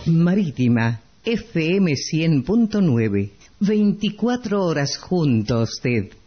Marítima, FM 100.9. 24 horas junto a usted.